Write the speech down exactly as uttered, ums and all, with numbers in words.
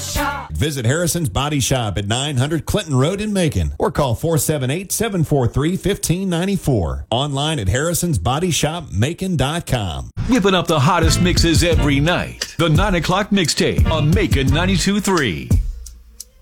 Shop. Visit Harrison's Body Shop at nine hundred Clinton Road in Macon or call four seven eight, seven four three, one five nine four. Online at harrisons body shop macon dot com. Whipping up the hottest mixes every night. The nine o'clock mixtape on Macon ninety-two point three.